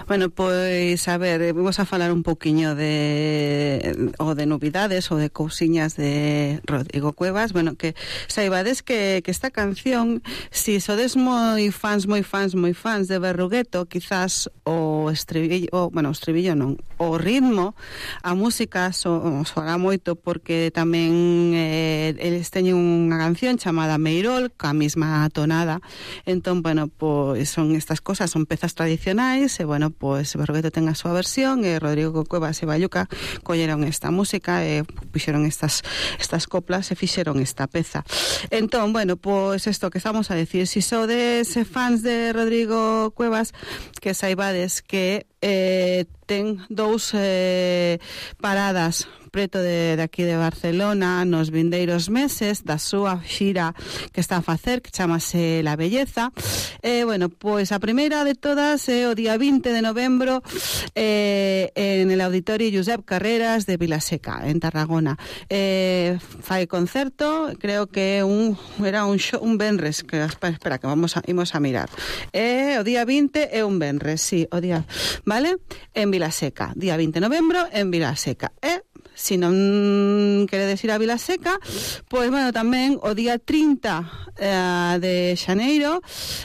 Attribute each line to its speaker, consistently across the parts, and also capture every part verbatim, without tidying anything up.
Speaker 1: Bueno, pois, a ver, vamos a falar un pouquiño de ou de novidades ou de cousiñas de Rodrigo Cuevas. Bueno, que saibades que, que esta canción, si sodes moi fans, moi fans, moi fans de Berrugueto, quizás o estribillo, o, bueno, o estribillo non, o ritmo, a música so, soará moito porque tamén eh, eles teñen unha canción chamada Meirol, ca mesma tonada. Entón, bueno, pois son estas cosas, son pezas tradicionais e, bueno, pois Berrugueto ten a súa versión e Rodrigo Cuevas e Bayuca colleron esta música e fixeron estas estas coplas e fixeron esta peza. Entón, bueno, pois isto que estamos a decir, si sodes fans de Rodrigo Cuevas, que saibades que eh, ten dous eh, paradas preto de, de aquí de Barcelona nos vindeiros meses da súa xira que está a facer, que chamase La Belleza. E, eh, bueno, pois a primeira de todas é eh, o día vinte de novembro eh, en el Auditorio Josep Carreras de Vilaseca, en Tarragona. Eh, fai concerto, creo que un era un show, un venres, que espera, espera que vamos a, imos a mirar. Eh, o día vinte é un venres, sí, o día, vale? En Vilaseca, día vinte de novembro en Vilaseca. E eh, si non queredes ir a Vilaseca, pois, bueno, tamén o día trinta eh, de xaneiro,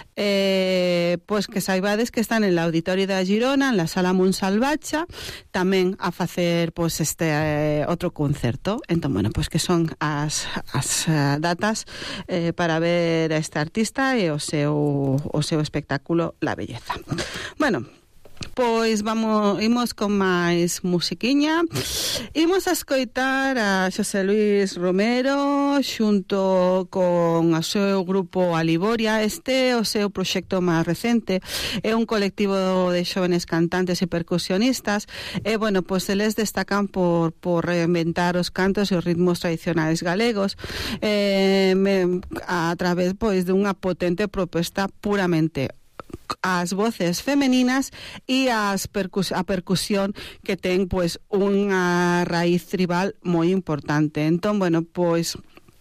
Speaker 1: eh, pois que saibades que están en el Auditorio da Girona, en la Sala Monsalvacha, tamén a facer, pois, este eh, outro concerto. Entón, bueno, pois que son as, as uh, datas eh, para ver a este artista e o seu, o seu espectáculo La Belleza. Bueno, pois vamos, imos con máis musiquiña. Imos a escoitar a Xosé Luis Romero xunto con o seu grupo Aliboria. Este é o seu proxecto máis recente, é un colectivo de xóvenes cantantes e percusionistas e, bueno, pois eles destacan por, por reinventar os cantos e os ritmos tradicionais galegos eh, me, a través, pois, de unha potente proposta puramente as voces femeninas e as percus- a percusión que ten, pois, unha raíz tribal moi importante. Entón, bueno, pois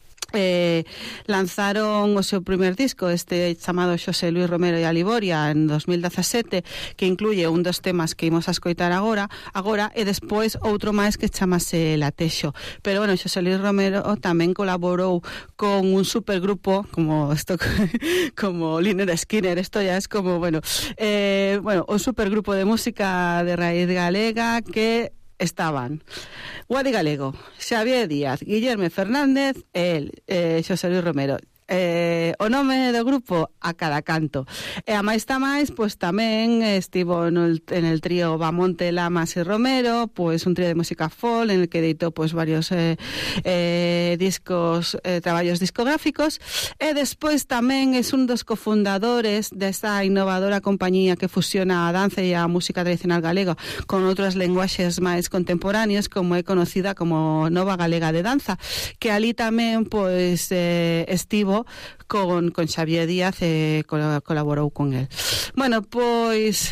Speaker 1: eh, lanzaron o seu primer disco, este chamado Xosé Luis Romero e Aliboria, en dos mil dezasete, que incluye un dos temas que imos a escoitar agora, agora e despois outro máis que chamase Latexo. Pero, bueno, Xosé Luis Romero tamén colaborou con un supergrupo como esto, como Lynyrd Skynyrd. Esto ya es como, bueno, eh, bueno, un supergrupo de música de raíz galega que estaban Guadi Galego, Xavier Díaz, Guillerme Fernández e el, eh, Xosé Luis Romero. Eh, o nome do grupo A Cada Canto. E a máis ta máis, pois tamén estivo no, en el trío Bamonte, Lamas e Romero, pois un trío de música folk en el que editou pois varios eh, eh, discos, eh, traballos discográficos, e despois tamén é un dos cofundadores desta innovadora compañía que fusiona a danza e a música tradicional galega con outras lenguaxes máis contemporáneos, como é conocida como Nova Galega de Danza, que ali tamén pois eh, estivo con, con Xavier Díaz e eh, colaborou con él. Bueno, pois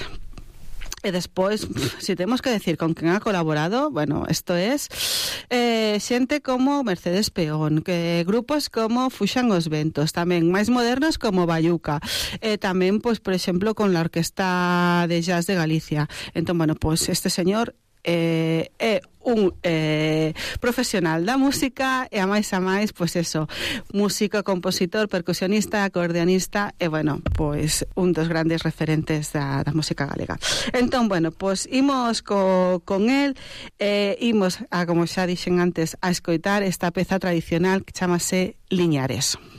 Speaker 1: e despois, si temos que decir con quen ha colaborado, bueno, isto es eh, xente como Mercedes Peón, que grupos como Fuxan os Ventos, tamén máis modernos como Bayuca, e eh, tamén, pois, por exemplo, con la Orquesta de Jazz de Galicia. Entón, bueno, pois este señor eh, é un eh, profesional da música e a máis a máis, pois eso, músico, compositor, percusionista, acordeonista e, bueno, pois un dos grandes referentes da, da música galega. Entón, bueno, pois imos co, con el e eh, imos, a, como xa dixen antes, a escoitar esta peza tradicional que chamase Liñares.